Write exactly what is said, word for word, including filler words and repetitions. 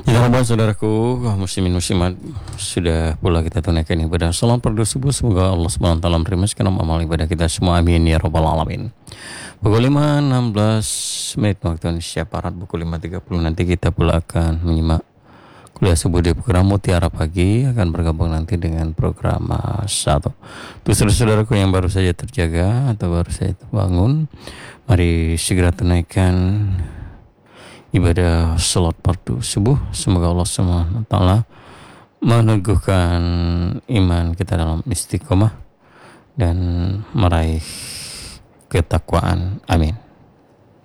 Ya kawan saudaraku, kaum muslimin muslimat, sudah pula kita tunaikan ibadah salam fardu subuh. Semoga Allah subhanahu wa taala menerima segenap amal ibadah kita semua, amin ya rabbal alamin. Pukul lima enam belas menit waktu Indonesia Barat, pukul lima tiga puluh nanti kita pula akan menyimak kuliah subuh di program Mutiara Pagi, akan bergabung nanti dengan program uh, satu. Untuk saudara-saudaraku yang baru saja terjaga atau baru saja bangun, mari segera tunaikan ibadah salat fardu subuh. Semoga Allah subhanahu wa taala meneguhkan iman kita dalam istiqomah dan meraih ketakwaan. Amin.